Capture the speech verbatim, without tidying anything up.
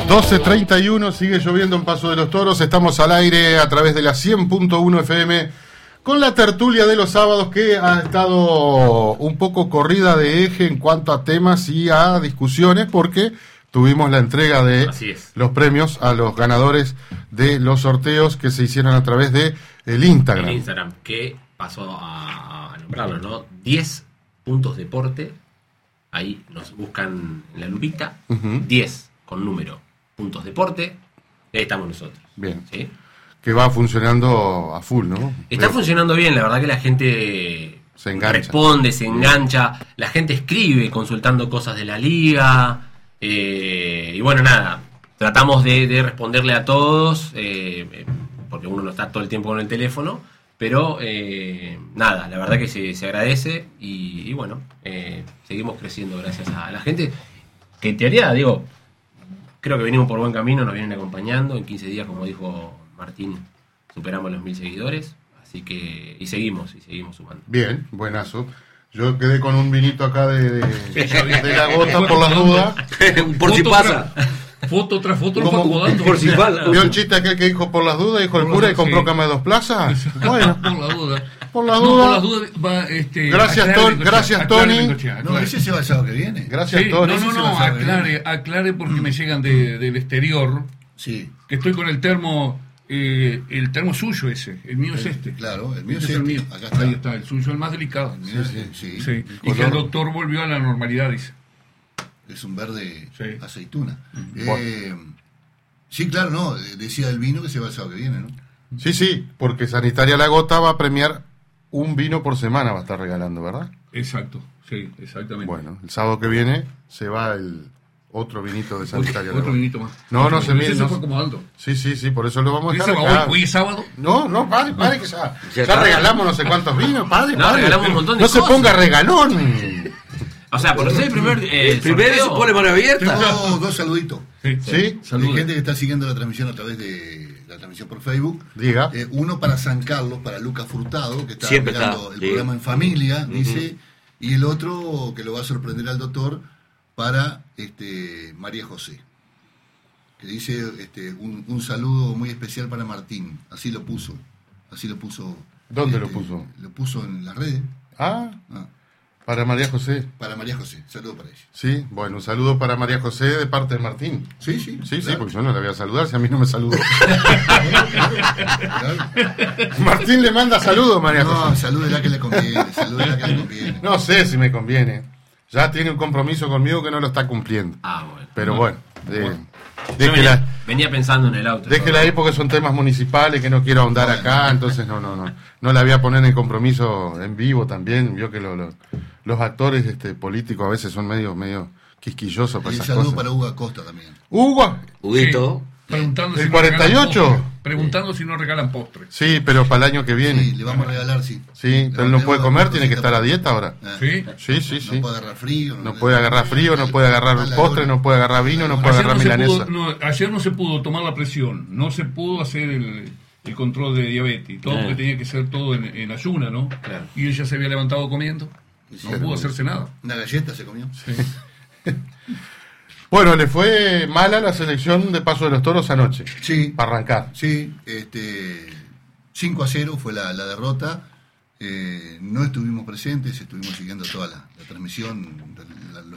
doce treinta y uno, sigue lloviendo en Paso de los Toros. Estamos al aire a través de la cien punto uno F M con la tertulia de los sábados, que ha estado un poco corrida de eje en cuanto a temas y a discusiones, porque tuvimos la entrega de los premios a los ganadores de los sorteos que se hicieron a través de el Instagram. El Instagram, que pasó a, a nombrarlo, ¿no? diez puntos deporte. Ahí nos buscan en la lupita. Uh-huh. diez con número puntos deporte. Ahí estamos nosotros. Bien. ¿Sí? Que va funcionando a full, ¿no? Está Veo. funcionando bien, la verdad que la gente se engancha. responde, se engancha, la gente escribe consultando cosas de la liga, eh, y bueno, nada, tratamos de, de responderle a todos, eh, porque uno no está todo el tiempo con el teléfono, pero eh, nada, la verdad que se, se agradece y, y bueno, eh, seguimos creciendo gracias a la gente, que en teoría, digo, creo que venimos por buen camino, nos vienen acompañando, en quince días, como dijo Martín, superamos los mil seguidores, así que y seguimos, y seguimos sumando. Bien, buenazo. Yo quedé con un vinito acá de, de, de la gota por las dudas. Por si pasa. Foto tras foto lo fue acomodando. Por si pasa. ¿Vio el chiste aquel que dijo por las dudas? Dijo el cura y compró cama de dos plazas. Bueno, por la duda. Por las no, dudas. por las dudas va, este, gracias, Ton, gracias Tony. No, ese se va el sábado que viene. Gracias, sí, Tony. No, no, no, aclare, aclare porque me llegan de, del exterior. Sí. Que estoy con el termo. Eh, el termo suyo ese, el mío es este. Claro, el mío este es, es este. el mío. Acá está. Ahí está, el suyo el más delicado. El mío sí, sí. sí. Y que el doctor volvió a la normalidad, dice. Es un verde sí. aceituna. Uh-huh. Eh, sí, claro, no, decía el vino que se va el sábado que viene, ¿no? Sí, sí, porque Sanitaria La Gota va a premiar un vino por semana, va a estar regalando, ¿verdad? Exacto, sí, exactamente. Bueno, el sábado que viene se va el otro vinito de Sanitaria. Otro, otro vinito más. No, no se mire. Ese no, fue como alto. Sí, sí, sí, por eso lo vamos a dejar hoy, acá. hoy es sábado. No, no, padre, padre, que ya, ya, ya regalamos no sé cuántos vinos, padre. No, padre, regalamos un montón de no cosas. No se ponga regalón. O sea, por ser el primer. Eh, el primero se pone mano abierta. Tengo dos saluditos. Sí, sí. Hay gente que está siguiendo la transmisión a través de la transmisión por Facebook. Diga. Eh, uno para San Carlos, para Lucas Furtado, que está Siempre mirando está, el sí. programa En Familia, Uh-huh. dice. Y el otro que lo va a sorprender al doctor, para este María José, que dice este un, un saludo muy especial para Martín. Así lo puso. Así lo puso. ¿Dónde este, lo puso? Lo puso en las redes. Ah, ah. Para María José. Para María José, saludo para ella. Sí, bueno, un saludo para María José de parte de Martín. Sí, sí. Sí, claro. sí, porque yo no la voy a saludar si a mí no me saludó. Martín le manda saludos, María no, José. No, salúdela que le conviene, salúdela que le conviene. No sé si me conviene. Ya tiene un compromiso conmigo que no lo está cumpliendo. Ah, bueno. Pero no. bueno, eh, bueno. déjela, venía, venía pensando en el auto. déjela ahí porque son temas municipales que no quiero ahondar bueno, acá, entonces no, no, no. No la voy a poner en compromiso en vivo también. Vio que lo, lo, los actores este, políticos a veces son medio, medio quisquillosos para y esas saludo cosas. para Hugo Acosta también. Hugo. Huguito. Sí. Preguntando ¿El si cuarenta y ocho? No preguntando si no regalan postres. Sí, pero para el año que viene. Sí, le vamos a regalar, sí. Sí, pero él no puede comer, tiene que estar a dieta ahora. Sí, sí, sí. sí. No puede agarrar frío. No, no puede agarrar frío, no puede agarrar un postre, no puede agarrar vino, no puede ayer agarrar no milanesa. Pudo, no, ayer no se pudo tomar la presión, no se pudo hacer el, el control de diabetes, todo porque tenía que ser todo en, en ayuna, ¿no? Claro. Y ella se había levantado comiendo, no sí, pudo hacerse nada. Una galleta se comió. Sí. Bueno, le fue mala la selección de Paso de los Toros anoche. Sí. Para arrancar. Sí, este, cinco a cero fue la, la derrota. Eh, no estuvimos presentes, estuvimos siguiendo toda la, la transmisión, la,